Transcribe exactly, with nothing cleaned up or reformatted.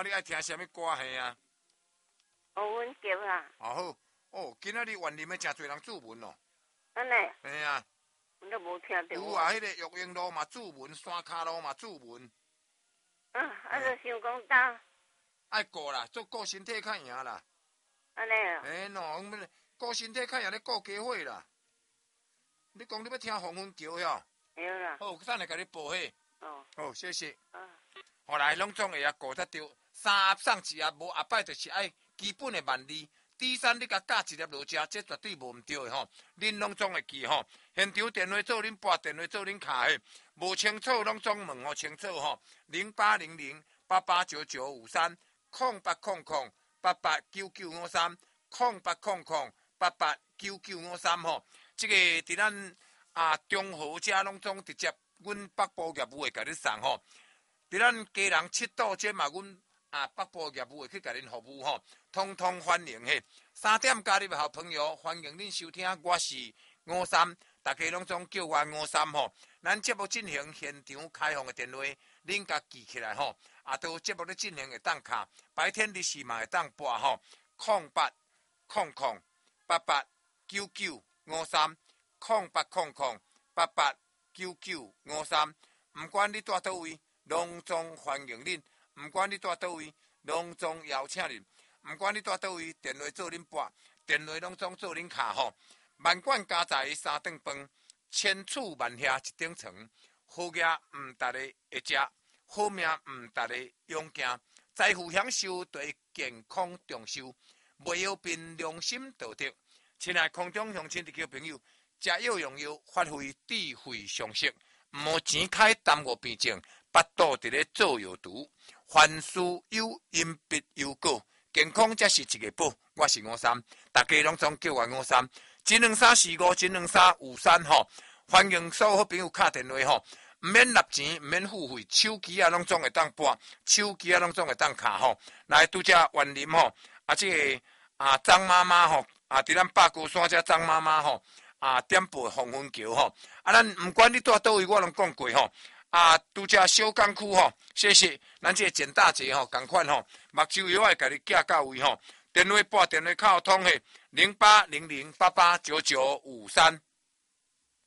看你爱听什么歌嘿啊？ 吴文桥啊。 哦好，哦，今仔日园林的真侪人注文哦。 安尼。 嘿啊。 我都无听到。 有啊，迄、那个育英路嘛注文，山骹路嘛注文。 啊，啊，就想讲打。 爱顾啦，做顾身体较赢啦。 安尼啊。 嘿喏，顾身体较赢咧顾家伙啦。你讲你要听黄文桥哟？ 对啦。 好，等下甲你报迄。 哦。 好，谢谢。 啊。 后来拢总会啊顾得着，三盒送一盒，无后摆就是爱基本的万字。第三，你甲教一粒落食，这绝对无毋对的吼。恁拢总会记吼。现场电话做恁拨，电话做恁卡的，无清楚拢总问吼清楚吼。零八零零八八九九五三，空八空空八八九九五三，空八空空八八九九五三吼。这个伫咱啊中和遮拢总直接，阮北部业务会甲你送吼。伫咱家人七度这嘛，阮啊北部业务会去甲恁服务吼，通通欢迎嘿。三点加入的好朋友，欢迎恁收听，我是五三，大家拢总叫我五三吼。咱节目进行现场开放的电话，恁甲记起来吼。啊，都节目咧进行会当卡，白天日时嘛会当拨吼，空八空空八八九九五三，空八空空八八九九五三，毋管你住倒位，拢总欢迎恁；毋管你住倒位，拢总邀请恁；毋管你住倒位，电话做恁拨，电话拢总做恁卡吼。万贯家财三顿饭，千厝万廈一顶床，好业毋逐个会食，好命毋逐个用行，财富享受对健康重视，袂要凭良心道德。亲爱空中乡亲地区朋友，食药用药，发挥智慧常识，毋好钱开耽误病症，巴肚伫咧做药毒，凡事有因必有果，健康才是一个宝。我是五三，大家拢总叫我五三，一两三四五，一两三五三吼。欢迎所有好朋友打电话吼，唔免纳钱，唔免付费，手机啊拢总会当拨，手机啊拢总会当卡吼。来拄只园林吼，啊这个啊张妈妈吼，啊伫咱八姑山遮张妈妈吼，啊点播黄昏桥吼，啊咱唔管你住倒位，我拢讲过吼。啊，拄只小港区吼，谢谢，咱这个简大姐吼，共款吼，目睭药爱甲你寄到位吼，电话拨电话卡通嘿，零八零零八八九九五三。